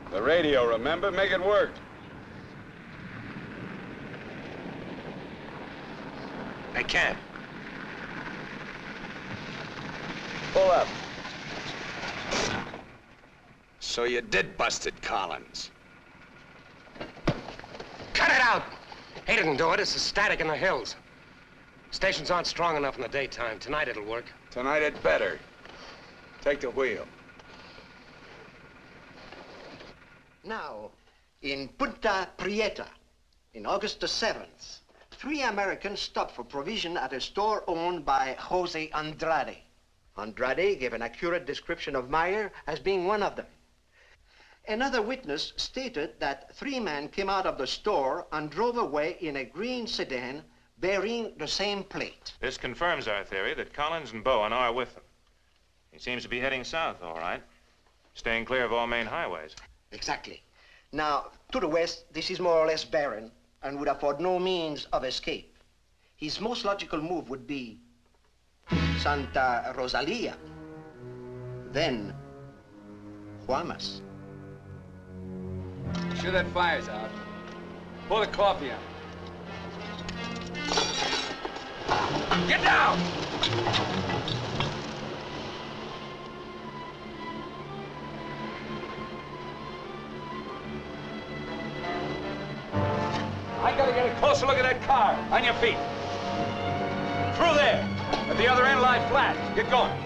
The radio, remember? Make it work. I can't. Pull up. So you did busted Collins. Cut it out! He didn't do it. It's the static in the hills. Stations aren't strong enough in the daytime. Tonight it'll work. Tonight it better. Take the wheel. Now, in Punta Prieta, in August the 7th, 3 Americans stopped for provision at a store owned by Jose Andrade. Andrade gave an accurate description of Meyer as being one of them. Another witness stated that 3 men came out of the store and drove away in a green sedan bearing the same plate. This confirms our theory that Collins and Bowen are with them. He seems to be heading south, all right, staying clear of all main highways. Exactly. Now, to the west, this is more or less barren and would afford no means of escape. His most logical move would be Santa Rosalia, then Guaymas. Sure that fire's out. Pour the coffee on. Get down! I gotta get a closer look at that car. On your feet. Through there. At the other end, lie flat. Get going.